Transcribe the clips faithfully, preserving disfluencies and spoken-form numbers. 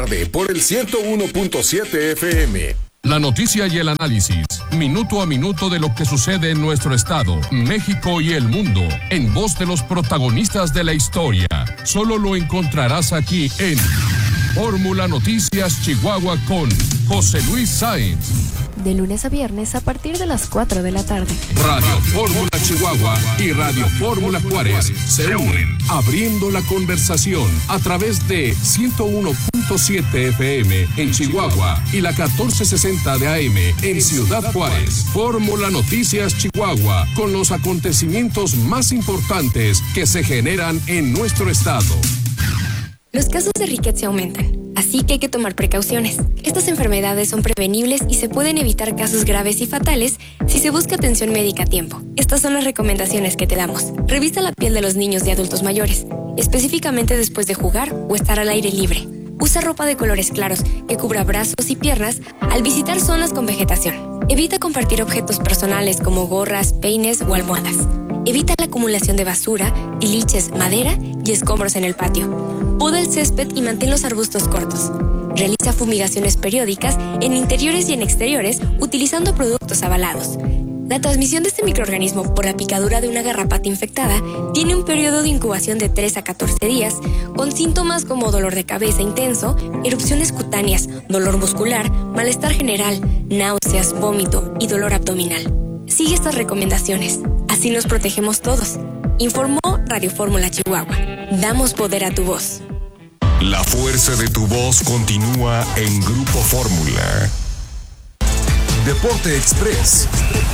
Por el ciento uno punto siete F M. La noticia y el análisis, minuto a minuto de lo que sucede en nuestro estado, México y el mundo, en voz de los protagonistas de la historia. Solo lo encontrarás aquí en Fórmula Noticias Chihuahua con José Luis Sáenz. De lunes a viernes a partir de las cuatro de la tarde. Radio Fórmula Chihuahua y Radio Fórmula Juárez se unen, abriendo la conversación a través de ciento uno punto siete F M en Chihuahua y la catorce sesenta de A M en Ciudad Juárez. Fórmula Noticias Chihuahua, con los acontecimientos más importantes que se generan en nuestro estado. Los casos de riqueza aumentan, así que hay que tomar precauciones. Estas enfermedades son prevenibles y se pueden evitar casos graves y fatales si se busca atención médica a tiempo. Estas son las recomendaciones que te damos. Revisa la piel de los niños y adultos mayores, específicamente después de jugar o estar al aire libre. Usa ropa de colores claros que cubra brazos y piernas al visitar zonas con vegetación. Evita compartir objetos personales como gorras, peines o almohadas. Evita la acumulación de basura, tiliches, madera y escombros en el patio. Poda el césped y mantén los arbustos cortos. Realiza fumigaciones periódicas en interiores y en exteriores utilizando productos avalados. La transmisión de este microorganismo por la picadura de una garrapata infectada tiene un periodo de incubación de tres a catorce días, con síntomas como dolor de cabeza intenso, erupciones cutáneas, dolor muscular, malestar general, náuseas, vómito y dolor abdominal. Sigue estas recomendaciones, así nos protegemos todos. Informó Radio Fórmula Chihuahua. Damos poder a tu voz. La fuerza de tu voz continúa en Grupo Fórmula. Deporte Express.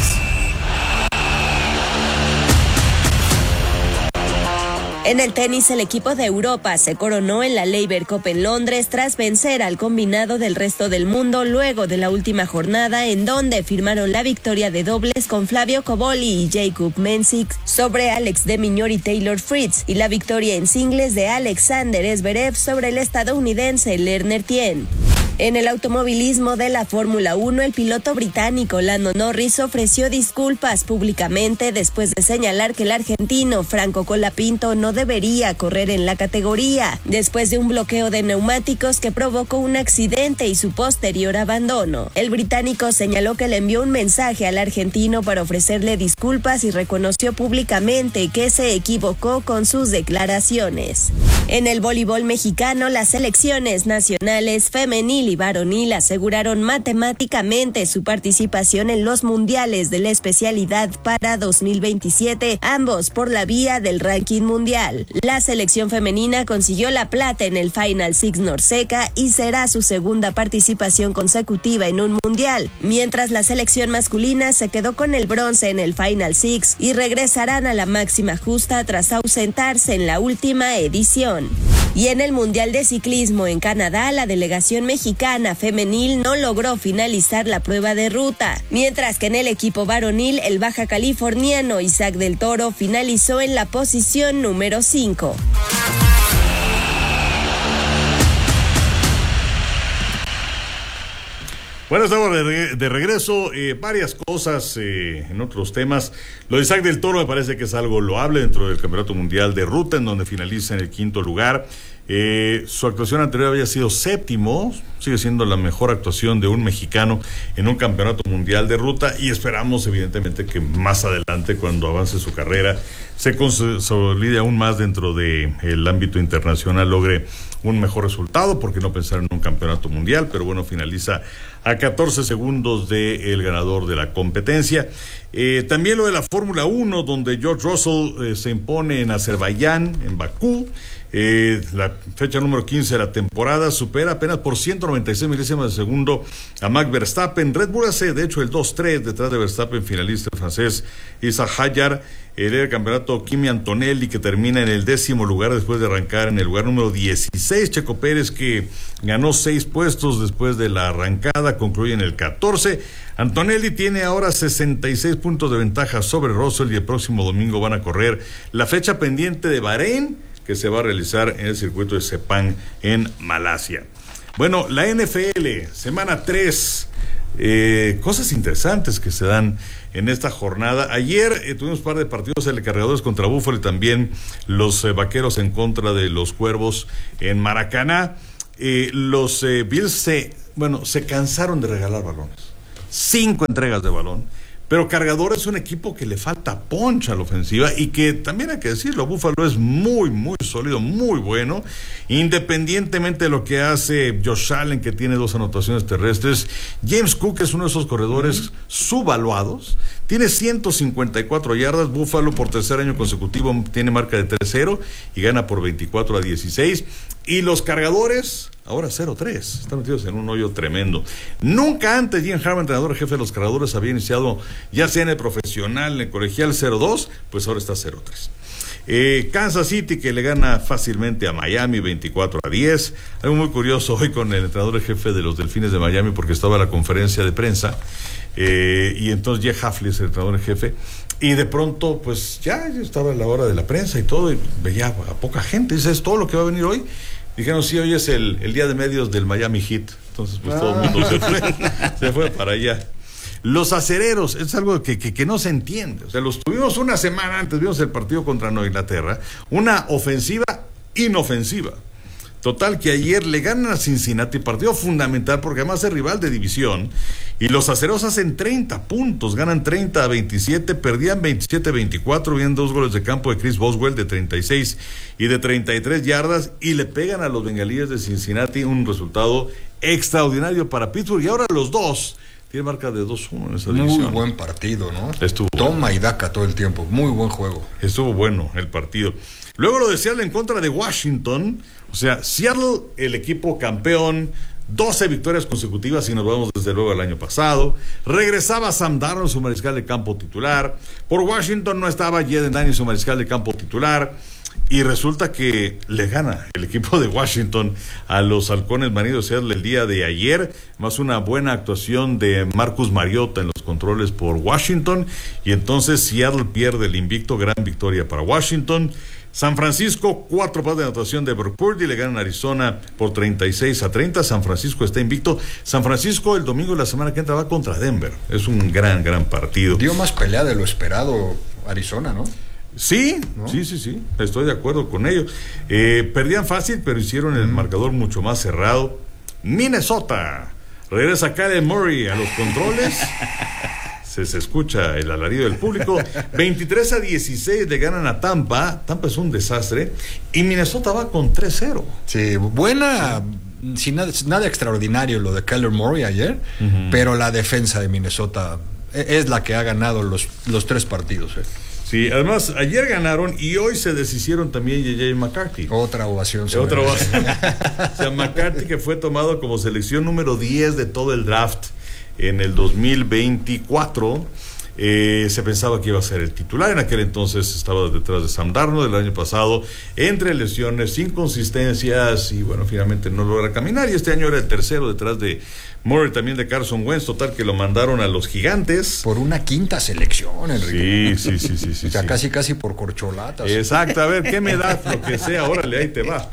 En el tenis, el equipo de Europa se coronó en la Laver Cup en Londres tras vencer al combinado del resto del mundo luego de la última jornada, en donde firmaron la victoria de dobles con Flavio Cobolli y Jakub Mensik sobre Alex de Minaur y Taylor Fritz, y la victoria en singles de Alexander Zverev sobre el estadounidense Lerner Tien. En el automovilismo de la Fórmula uno, el piloto británico Lando Norris ofreció disculpas públicamente después de señalar que el argentino Franco Colapinto no debería correr en la categoría, después de un bloqueo de neumáticos que provocó un accidente y su posterior abandono. El británico señaló que le envió un mensaje al argentino para ofrecerle disculpas y reconoció públicamente que se equivocó con sus declaraciones. En el voleibol mexicano, las selecciones nacionales femenil y varonil aseguraron matemáticamente su participación en los mundiales de la especialidad para dos mil veintisiete, ambos por la vía del ranking mundial. La selección femenina consiguió la plata en el Final Six Norseca y será su segunda participación consecutiva en un mundial, mientras la selección masculina se quedó con el bronce en el Final Six y regresarán a la máxima justa tras ausentarse en la última edición. Y en el Mundial de Ciclismo en Canadá, la delegación mexicana femenil no logró finalizar la prueba de ruta, mientras que en el equipo varonil, el baja californiano Isaac del Toro finalizó en la posición número cinco. Bueno, estamos de, re- de regreso, eh, varias cosas eh, en otros temas. Lo de Isaac del Toro me parece que es algo loable dentro del Campeonato Mundial de Ruta, en donde finaliza en el quinto lugar. Eh, su actuación anterior había sido séptimo, sigue siendo la mejor actuación de un mexicano en un Campeonato Mundial de Ruta, y esperamos evidentemente que más adelante, cuando avance su carrera, se consolide aún más dentro del ámbito internacional, logre un mejor resultado, porque no pensar en un campeonato mundial, pero bueno, finaliza a catorce segundos del ganador de la competencia. Eh, también lo de la Fórmula uno, donde George Russell eh, se impone en Azerbaiyán, en Bakú. Eh, la fecha número quince de la temporada, supera apenas por ciento noventa y seis milésimas de segundo a Max Verstappen. Red Bull hace de hecho el dos tres detrás de Verstappen, finalista el francés Isaac Hadjar. El líder del campeonato Kimi Antonelli, que termina en el décimo lugar después de arrancar en el lugar número dieciséis. Checo Pérez, que ganó seis puestos después de la arrancada, concluye en el catorce. Antonelli tiene ahora sesenta y seis puntos de ventaja sobre Russell, y el próximo domingo van a correr la fecha pendiente de Bahrein, que se va a realizar en el circuito de Sepang en Malasia. Bueno, la N F L, semana tres, eh, cosas interesantes que se dan en esta jornada. Ayer eh, tuvimos un par de partidos, el de Cargadores contra Búfalo y también los eh, Vaqueros en contra de los Cuervos en Maracaná. eh, los eh, Bills se, bueno, se cansaron de regalar balones. Cinco entregas de balón. Pero Cargador es un equipo que le falta punch a la ofensiva y que también hay que decirlo, Buffalo es muy, muy sólido, muy bueno, independientemente de lo que hace Josh Allen, que tiene dos anotaciones terrestres. James Cook es uno de esos corredores mm. subvaluados, tiene ciento cincuenta y cuatro yardas. Buffalo por tercer año consecutivo tiene marca de tres cero y gana por veinticuatro a dieciséis. Y los Cargadores, ahora cero tres, están metidos en un hoyo tremendo. Nunca antes Jim Harbaugh, entrenador jefe de los Cargadores, había iniciado, ya sea en el profesional, en el colegial, cero dos, pues ahora está cero tres. Eh, Kansas City, que le gana fácilmente a Miami veinticuatro a diez. Algo muy curioso hoy con el entrenador jefe de los Delfines de Miami, porque estaba en la conferencia de prensa, eh, y entonces Jeff Hafley es el entrenador jefe, y de pronto pues ya estaba la hora de la prensa y todo, y veía a poca gente. Dice, ¿es todo lo que va a venir hoy? Dijeron, sí, hoy es el, el día de medios del Miami Heat. Entonces, pues ah. todo el mundo se fue, se fue para allá. Los acereros, es algo que, que, que no se entiende. O sea, los tuvimos una semana antes, vimos el partido contra Nueva Inglaterra, una ofensiva inofensiva. Total, que ayer le ganan a Cincinnati, partido fundamental porque además es rival de división, y los acereros hacen treinta puntos, ganan treinta a veintisiete, perdían veintisiete a veinticuatro, vienen dos goles de campo de Chris Boswell de treinta y seis y de treinta y tres yardas, y le pegan a los bengalíes de Cincinnati, un resultado extraordinario para Pittsburgh, y ahora los dos tienen marca de dos uno en esa división. Muy buen partido, ¿no? Estuvo Toma bueno. y daca todo el tiempo, muy buen juego. Estuvo bueno el partido. Luego lo de Seattle en contra de Washington. O sea, Seattle, el equipo campeón, doce victorias consecutivas, y nos vamos desde luego al año pasado. Regresaba Sam Darnold, su mariscal de campo titular. Por Washington no estaba Jaden Daniels, su mariscal de campo titular. Y resulta que le gana el equipo de Washington a los halcones marinos de Seattle el día de ayer, más una buena actuación de Marcus Mariota en los controles por Washington, y entonces Seattle pierde el invicto. Gran victoria para Washington. San Francisco, cuatro pases de anotación de Brock Purdy, le ganan a Arizona por treinta y seis a treinta. San Francisco está invicto. San Francisco el domingo de la semana que entra va contra Denver. Es un gran, gran partido. Dio más pelea de lo esperado Arizona, ¿no? Sí, ¿no? sí, sí, sí, estoy de acuerdo con ello. Eh, perdían fácil, pero hicieron el mm. marcador mucho más cerrado. Minnesota, regresa Kyler Murray a los controles. Se, se escucha el alarido del público. veintitrés a dieciséis le ganan a Tampa. Tampa es un desastre. Y Minnesota va con tres cero. Sí, buena, sin nada, nada extraordinario lo de Kyler Murray ayer, uh-huh. pero la defensa de Minnesota es la que ha ganado los, los tres partidos. Eh. Sí, además ayer ganaron y hoy se deshicieron también J J McCarthy. Otra ovación. Otra ovación. O sea, McCarthy, que fue tomado como selección número diez de todo el draft en el dos mil veinticuatro, eh, se pensaba que iba a ser el titular. En aquel entonces estaba detrás de Sam Darnold. El año pasado, entre lesiones, inconsistencias, y bueno, finalmente no logra caminar, y este año era el tercero detrás de Murray, también de Carson Wentz. Total, que lo mandaron a los Gigantes por una quinta selección, Enrique. Sí, sí, sí, sí, sí, o sea, sí. casi casi por corcholatas. Exacto, a ver, ¿qué me da? Lo que sea, órale, ahí te va.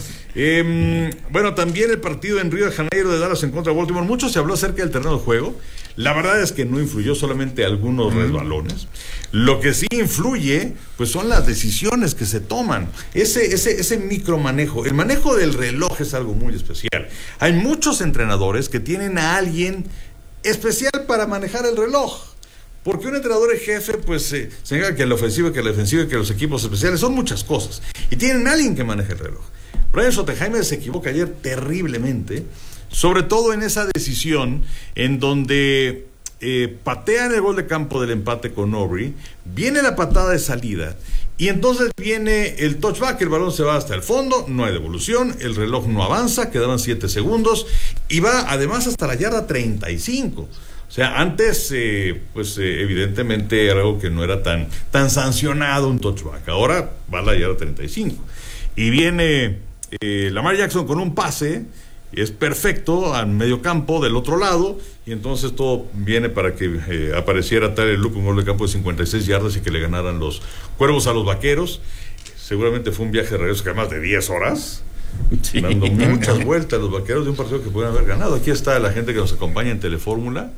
Eh, bueno, también el partido en Río de Janeiro de Dallas en contra de Baltimore. Mucho se habló acerca del terreno de juego. La verdad es que no influyó, solamente algunos mm. resbalones. Lo que sí influye, pues son las decisiones que se toman. Ese, ese, ese micromanejo. El manejo del reloj es algo muy especial. Hay muchos entrenadores que tienen a alguien especial para manejar el reloj. Porque un entrenador jefe, pues, eh, se encarga que la ofensiva, que la defensiva, que los equipos especiales, son muchas cosas. Y tienen a alguien que maneje el reloj. Brian Schottenheimer se equivoca ayer terriblemente, sobre todo en esa decisión en donde eh, patean el gol de campo del empate con Aubrey, viene la patada de salida, y entonces viene el touchback, el balón se va hasta el fondo, no hay devolución, el reloj no avanza, quedaban siete segundos, y va además hasta la yarda treinta y cinco. O sea, antes, eh, pues eh, evidentemente era algo que no era tan, tan sancionado, un touchback. Ahora va a la yarda treinta y cinco. Y viene eh, Lamar Jackson con un pase, es perfecto, al medio campo del otro lado, y entonces todo viene para que eh, apareciera Tyler Loop, un gol de campo de cincuenta y seis yardas, y que le ganaran los Cuervos a los Vaqueros. Seguramente fue un viaje de regreso que más de diez horas. Sí. Dando muchas vueltas los Vaqueros de un partido que pudieron haber ganado. Aquí está la gente que nos acompaña en Telefórmula.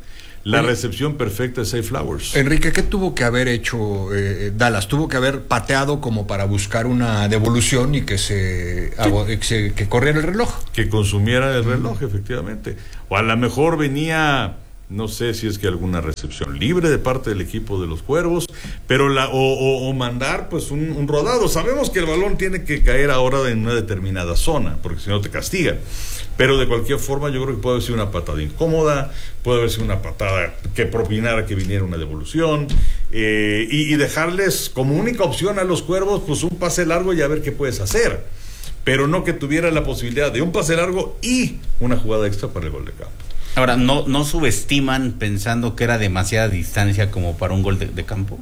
la recepción perfecta de Zay Flowers. Enrique, ¿qué tuvo que haber hecho eh, Dallas? Tuvo que haber pateado como para buscar una devolución y que se, sí. hago, que, se que corriera el reloj. Que consumiera el reloj, mm. efectivamente. O a lo mejor venía... No sé si es que alguna recepción libre de parte del equipo de los Cuervos, pero la o, o, o mandar pues un, un rodado. Sabemos que el balón tiene que caer ahora en una determinada zona, porque si no te castigan. Pero de cualquier forma yo creo que puede haber sido una patada incómoda, puede haber sido una patada que propinara que viniera una devolución, eh, y, y dejarles como única opción a los Cuervos pues un pase largo y a ver qué puedes hacer. Pero no que tuviera la posibilidad de un pase largo y una jugada extra para el gol de campo. Ahora, ¿no, no subestiman pensando que era demasiada distancia como para un gol de, de campo?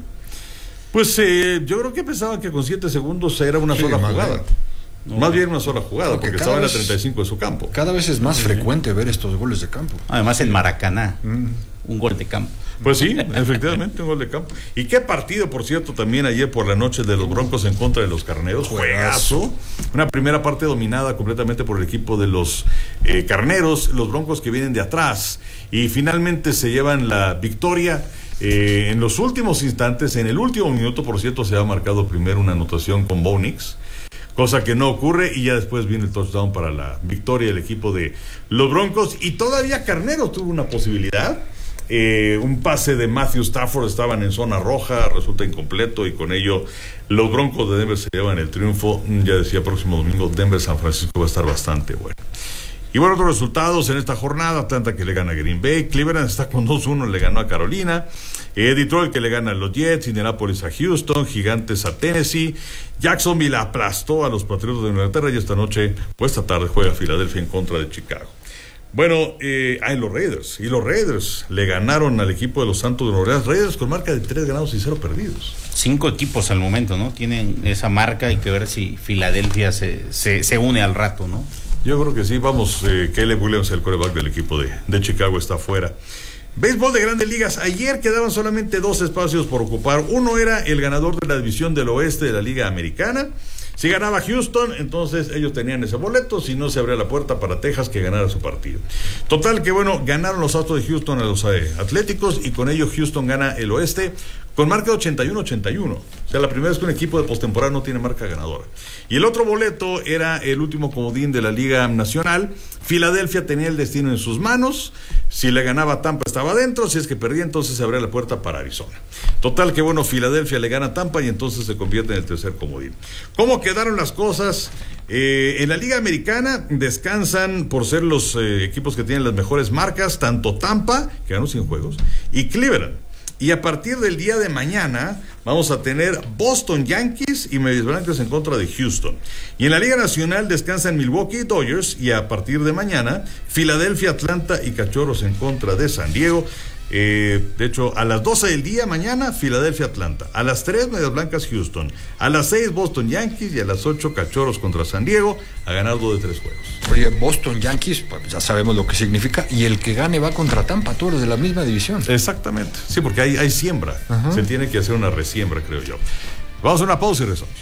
Pues eh, yo creo que pensaban que con siete segundos era una sí, sola jugada. No, más bien una sola jugada, porque, porque estaba vez, en la treinta y cinco de su campo. Cada vez es más sí. frecuente ver estos goles de campo. Además en Maracaná, mm. un gol de campo. Pues sí, efectivamente, un gol de campo. Y qué partido, por cierto, también ayer por la noche de los Broncos en contra de los Carneros. Juegazo. Una primera parte dominada completamente por el equipo de los eh, Carneros, los Broncos que vienen de atrás. Y finalmente se llevan la victoria. Eh, en los últimos instantes, en el último minuto, por cierto, se ha marcado primero una anotación con Bo Nix, cosa que no ocurre, y ya después viene el touchdown para la victoria del equipo de los Broncos. Y todavía Carneros tuvo una posibilidad. Eh, un pase de Matthew Stafford, estaban en zona roja, resulta incompleto, y con ello los Broncos de Denver se llevan el triunfo. Ya decía, próximo domingo Denver-San Francisco va a estar bastante bueno. Y bueno, otros resultados en esta jornada: Atlanta que le gana a Green Bay, Cleveland está con dos uno, le ganó a Carolina, eh, Detroit que le gana a los Jets, Indianapolis a Houston, Gigantes a Tennessee, Jacksonville aplastó a los Patriotas de Inglaterra, y esta noche, pues esta tarde, juega Filadelfia en contra de Chicago. Bueno, eh, hay los Raiders, y los Raiders le ganaron al equipo de los Santos de Nueva Orleans. Raiders con marca de tres ganados y cero perdidos. Cinco equipos al momento, ¿no? Tienen esa marca, hay que ver si Filadelfia se, se, se une al rato, ¿no? Yo creo que sí, vamos, eh, Caleb Williams, el quarterback del equipo de, de Chicago, está fuera. Béisbol de Grandes Ligas, ayer quedaban solamente dos espacios por ocupar. Uno era el ganador de la división del oeste de la Liga Americana. Si ganaba Houston, entonces ellos tenían ese boleto, si no se abría la puerta para Texas que ganara su partido. Total que bueno, ganaron los Astros de Houston a los eh, Atléticos, y con ello Houston gana el oeste con marca de ochenta y uno ochenta y uno. O sea, la primera vez que un equipo de postemporada no tiene marca ganadora. Y el otro boleto era el último comodín de la Liga Nacional. Filadelfia tenía el destino en sus manos. Si le ganaba Tampa estaba adentro, si es que perdía entonces se abría la puerta para Arizona. Total que bueno, Filadelfia le gana a Tampa y entonces se convierte en el tercer comodín. ¿Cómo quedaron las cosas? Eh, en la Liga Americana descansan por ser los eh, equipos que tienen las mejores marcas, tanto Tampa, que ganó cien juegos, y Cleveland. Y a partir del día de mañana vamos a tener Boston Yankees y Medias Blancas en contra de Houston. Y en la Liga Nacional descansan Milwaukee Dodgers, y a partir de mañana Filadelfia, Atlanta y Cachorros en contra de San Diego. Eh, de hecho, a las doce del día mañana Filadelfia, Atlanta, a las tres Medias Blancas, Houston, a las seis Boston Yankees, y a las ocho Cachorros contra San Diego, a ganar dos de tres juegos. Oye, Boston Yankees, pues ya sabemos lo que significa, y el que gane va contra Tampa, todos los de la misma división. Exactamente, sí, porque hay, hay siembra. Ajá. Se tiene que hacer una resiembra, creo yo. Vamos a una pausa y regresamos.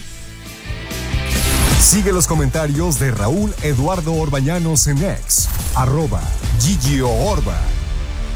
Sigue los comentarios de Raúl Eduardo Orbañanos en X, arroba Gigio Orba.